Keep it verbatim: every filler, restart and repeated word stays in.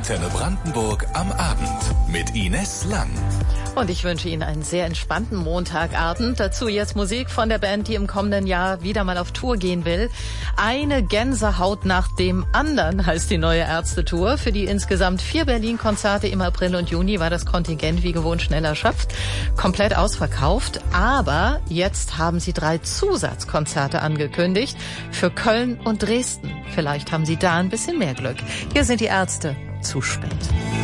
Antenne Brandenburg am Abend mit Ines Lang. Und ich wünsche Ihnen einen sehr entspannten Montagabend. Dazu jetzt Musik von der Band, die im kommenden Jahr wieder mal auf Tour gehen will. Eine Gänsehaut nach dem anderen heißt die neue Ärzte-Tour. Für die insgesamt vier Berlin-Konzerte im April und Juni war das Kontingent wie gewohnt schnell erschöpft. Komplett ausverkauft. Aber jetzt haben sie drei Zusatzkonzerte angekündigt für Köln und Dresden. Vielleicht haben Sie da ein bisschen mehr Glück. Hier sind die Ärzte. Zu spät.